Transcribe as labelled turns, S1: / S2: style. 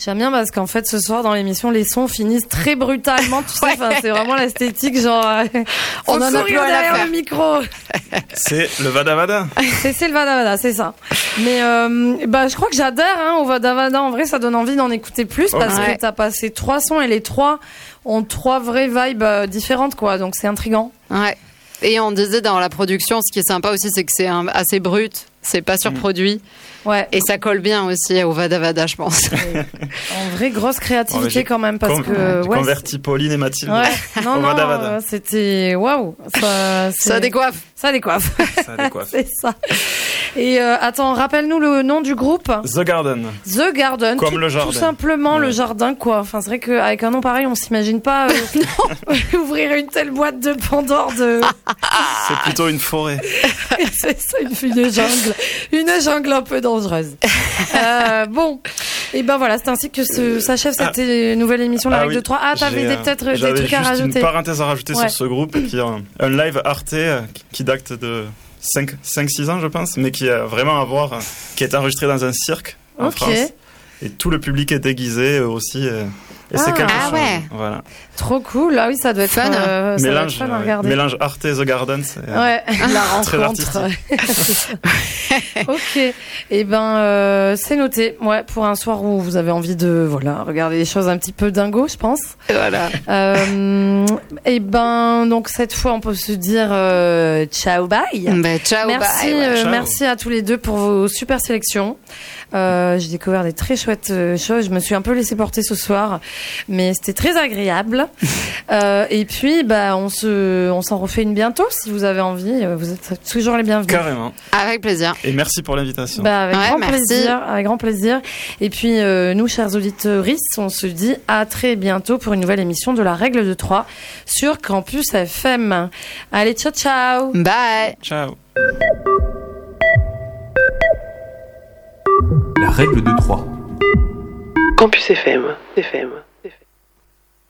S1: J'aime bien parce qu'en fait, ce soir, dans l'émission, les sons finissent très brutalement, tu sais. Enfin, c'est vraiment l'esthétique, genre, on en a plus à derrière le micro.
S2: C'est le Vada Vada.
S1: C'est le Vada Vada, c'est ça. Mais, je crois que j'adhère, au Vada Vada. En vrai, ça donne envie d'en écouter plus parce que t'as passé 3 sons et les 3 ont 3 vraies vibes différentes, quoi. Donc, c'est intriguant.
S3: Ouais. Et on disait dans la production, ce qui est sympa aussi, c'est que c'est assez brut. C'est pas surproduit.
S1: Ouais.
S3: Et ça colle bien aussi au Vada Vada, je pense.
S1: En vrai, grosse créativité quand même, parce que...
S2: converti Pauline et Mathilde
S1: non,
S2: au Vada Vada.
S1: C'était... Waouh.
S3: Ça décoiffe.
S1: Ça décoiffe.
S2: Ça décoiffe.
S1: C'est ça. Et attends, rappelle-nous le nom du groupe.
S2: The Garden.
S1: The Garden.
S2: Comme le jardin.
S1: Tout simplement le jardin, quoi. Enfin, c'est vrai qu'avec un nom pareil, on s'imagine pas ouvrir une telle boîte de Pandore de...
S2: C'est plutôt une forêt.
S1: C'est ça, une jungle. Une jungle un peu dangereuse. Bon. Et ben voilà, c'est ainsi que s'achève cette nouvelle émission, la règle de 3. Ah, t'avais peut-être des trucs à rajouter.
S2: J'avais juste une parenthèse à rajouter sur ce groupe, qui est un live Arte qui date de 5-6 ans, je pense, mais qui a vraiment à voir, qui est enregistré dans un cirque en France. Et tout le public est déguisé aussi. Et c'est quelque chose.
S3: Ouais.
S2: Voilà.
S1: Trop cool. Ah oui, ça doit être fun. Ça doit être fun à regarder.
S2: Mélange Arte The Garden, c'est
S1: la rencontre.
S2: Très artistique.
S1: Ok. Et c'est noté. Ouais, pour un soir où vous avez envie de regarder des choses un petit peu dingo, je pense.
S3: Voilà.
S1: Donc cette fois, on peut se dire ciao bye.
S3: Ciao bye.
S1: Merci à tous les deux pour vos super sélections. J'ai découvert des très chouettes choses. Je me suis un peu laissée porter ce soir, mais c'était très agréable. Et puis, on s'en refait une bientôt si vous avez envie. Vous êtes toujours les bienvenus.
S2: Carrément.
S3: Avec plaisir.
S2: Et merci pour l'invitation.
S1: Avec grand plaisir. Et puis, nous, chers auditeurs, on se dit à très bientôt pour une nouvelle émission de la règle de 3 sur Campus FM. Allez, ciao, ciao.
S3: Bye.
S2: Ciao.
S4: La règle de 3.
S5: Campus FM.